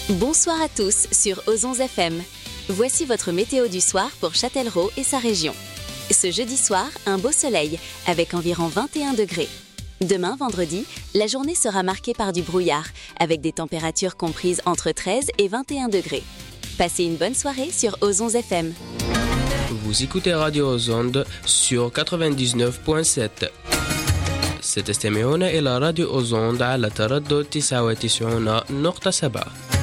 Bonsoir à tous sur Ozons FM. Voici votre météo du soir pour Châtellerault et sa région. Ce jeudi soir, un beau soleil avec environ 21 degrés. Demain, vendredi, la journée sera marquée par du brouillard avec des températures comprises entre 13 et 21 degrés. Passez une bonne soirée sur Ozons FM. Vous écoutez Radio Ozon sur 99.7. ستستمعون إلى راديو أوزوند على تردد 99.7.